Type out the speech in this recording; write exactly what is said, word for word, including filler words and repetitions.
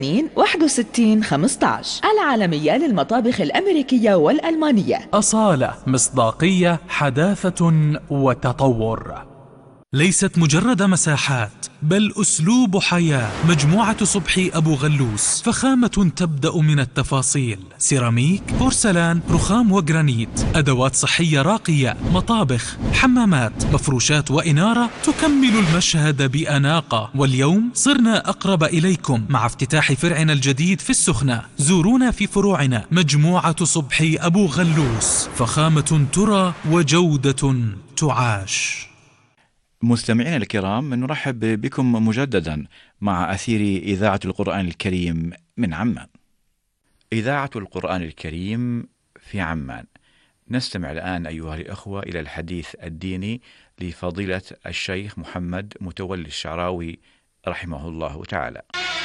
واحد وستين خمسة عشر. العالمية للمطابخ الأمريكية والألمانية. أصالة، مصداقية، حداثة وتطور. ليست مجرد مساحات بل أسلوب حياة. مجموعة صبحي أبو غلوس، فخامة تبدأ من التفاصيل: سيراميك، بورسلان، رخام وجرانيت، أدوات صحية راقية، مطابخ، حمامات، مفروشات وإنارة تكمل المشهد بأناقة. واليوم صرنا أقرب إليكم مع افتتاح فرعنا الجديد في السخنة. زورونا في فروعنا. مجموعة صبحي أبو غلوس، فخامة ترى وجودة تعاش. مستمعينا الكرام، نرحب بكم مجددا مع أثير إذاعة القرآن الكريم من عمان. إذاعة القرآن الكريم في عمان. نستمع الآن أيها الأخوة إلى الحديث الديني لفضيلة الشيخ محمد متولي الشعراوي رحمه الله تعالى.